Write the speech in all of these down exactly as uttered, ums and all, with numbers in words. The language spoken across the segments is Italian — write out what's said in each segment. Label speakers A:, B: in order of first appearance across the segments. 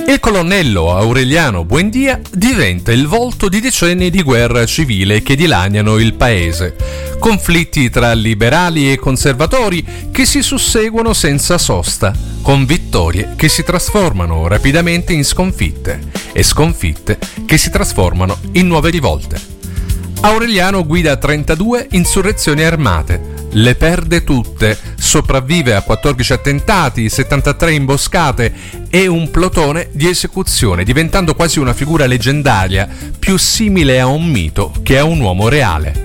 A: Il colonnello Aureliano Buendia diventa il volto di decenni di guerra civile che dilaniano il paese. Conflitti tra liberali e conservatori che si susseguono senza sosta, con vittorie che si trasformano rapidamente in sconfitte e sconfitte che si trasformano in nuove rivolte. Aureliano guida trentadue insurrezioni armate, le perde tutte, sopravvive a quattordici attentati, settantatré imboscate e un plotone di esecuzione, diventando quasi una figura leggendaria, più simile a un mito che a un uomo reale.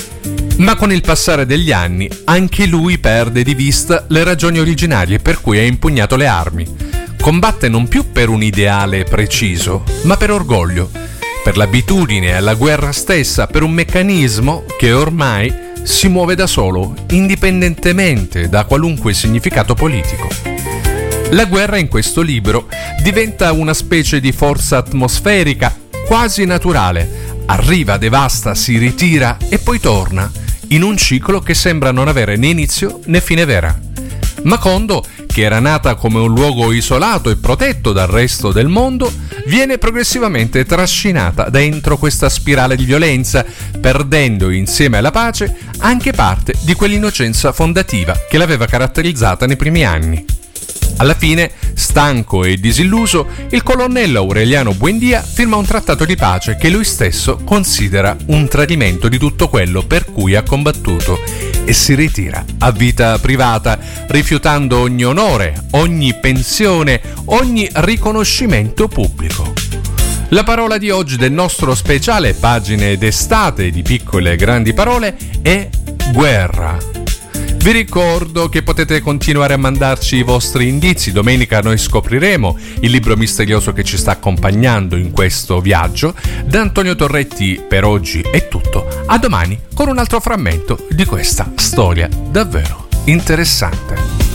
A: Ma con il passare degli anni anche lui perde di vista le ragioni originarie per cui ha impugnato le armi. Combatte non più per un ideale preciso, ma per orgoglio, per l'abitudine alla guerra stessa, per un meccanismo che ormai si muove da solo, indipendentemente da qualunque significato politico. La guerra in questo libro diventa una specie di forza atmosferica quasi naturale. Arriva, devasta, si ritira e poi torna, in un ciclo che sembra non avere né inizio né fine vera. Macondo, che era nata come un luogo isolato e protetto dal resto del mondo, viene progressivamente trascinata dentro questa spirale di violenza, perdendo insieme alla pace anche parte di quell'innocenza fondativa che l'aveva caratterizzata nei primi anni. Alla fine, stanco e disilluso, il colonnello Aureliano Buendia firma un trattato di pace che lui stesso considera un tradimento di tutto quello per cui ha combattuto e si ritira a vita privata, rifiutando ogni onore, ogni pensione, ogni riconoscimento pubblico. La parola di oggi del nostro speciale Pagine d'estate di piccole e grandi parole è guerra. Vi ricordo che potete continuare a mandarci i vostri indizi. Domenica noi scopriremo il libro misterioso che ci sta accompagnando in questo viaggio. Da Antonio Torretti per oggi è tutto. A domani con un altro frammento di questa storia davvero interessante.